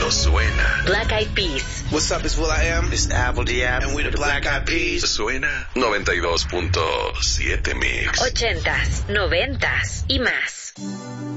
suena. Black Eyed Peas. What's up, it's will.i.am. It's Apple D.App. And we the Black Eyed Peas. Suena 92.7 Mix. 80s, 90s y más.